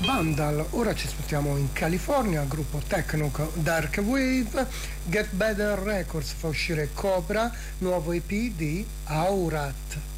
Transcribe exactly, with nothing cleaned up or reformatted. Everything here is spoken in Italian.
Vandal, ora ci spostiamo in California, gruppo techno Dark Wave. Get Better Records fa uscire Cobra, nuovo E P di Aurat.